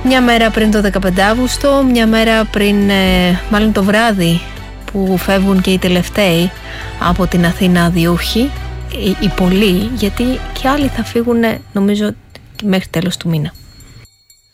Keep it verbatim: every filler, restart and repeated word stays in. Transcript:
Μια μέρα πριν το δεκαπέντε Αύγουστο, μια μέρα πριν, ε, μάλλον το βράδυ που φεύγουν και οι τελευταίοι από την Αθήνα διούχοι, οι, οι πολλοί, γιατί και άλλοι θα φύγουν νομίζω μέχρι τέλος του μήνα.